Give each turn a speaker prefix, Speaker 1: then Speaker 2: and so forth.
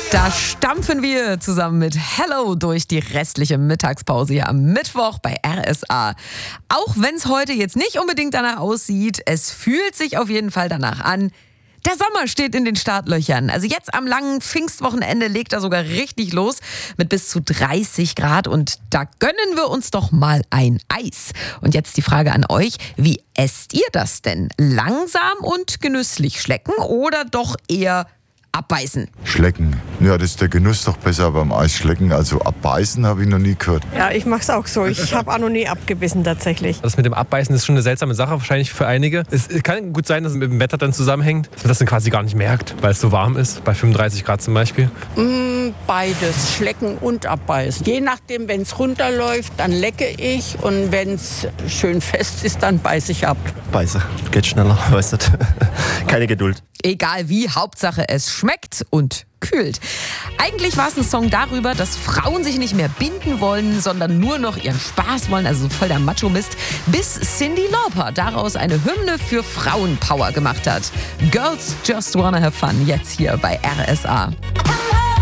Speaker 1: Da stampfen wir zusammen mit Hello durch die restliche Mittagspause hier am Mittwoch bei RSA. Auch wenn es heute jetzt nicht unbedingt danach aussieht, es fühlt sich auf jeden Fall danach an. Der Sommer steht in den Startlöchern. Also jetzt am langen Pfingstwochenende legt er sogar richtig los mit bis zu 30 Grad. Und da gönnen wir uns doch mal ein Eis. Und jetzt die Frage an euch, wie esst ihr das denn? Langsam und genüsslich schlecken oder doch eher abbeißen?
Speaker 2: Schlecken. Ja, das ist der Genuss doch besser beim Eisschlecken. Also abbeißen habe ich noch nie gehört.
Speaker 3: Ja, ich mache es auch so. Ich habe auch noch nie abgebissen tatsächlich.
Speaker 4: Das mit dem Abbeißen ist schon eine seltsame Sache, wahrscheinlich für einige. Es kann gut sein, dass es mit dem Wetter dann zusammenhängt, dass man das dann quasi gar nicht merkt, weil es so warm ist, bei 35 Grad zum Beispiel.
Speaker 5: Beides, schlecken und abbeißen. Je nachdem, wenn es runterläuft, dann lecke ich und wenn es schön fest ist, dann beiße ich ab.
Speaker 6: Beiße, geht schneller, weißt du. Keine Geduld.
Speaker 1: Egal wie, Hauptsache es schmeckt und kühlt. Eigentlich war es ein Song darüber, dass Frauen sich nicht mehr binden wollen, sondern nur noch ihren Spaß wollen, also voll der Macho-Mist, bis Cyndi Lauper daraus eine Hymne für Frauenpower gemacht hat. Girls Just Wanna Have Fun, jetzt hier bei RSA.